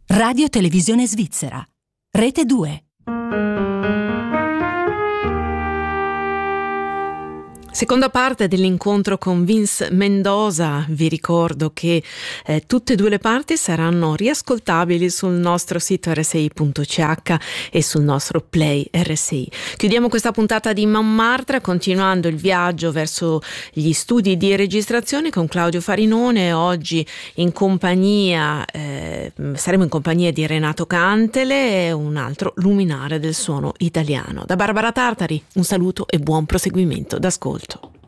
Radio Televisione Svizzera. Rete 2. Seconda parte dell'incontro con Vince Mendoza. Vi ricordo che tutte e due le parti saranno riascoltabili sul nostro sito rsi.ch e sul nostro Play RSI. Chiudiamo questa puntata di Montmartre continuando il viaggio verso gli studi di registrazione con Claudio Farinone. Oggi in compagnia saremo in compagnia di Renato Cantele, un altro luminare del suono italiano. Da Barbara Tartari un saluto e buon proseguimento d'ascolto.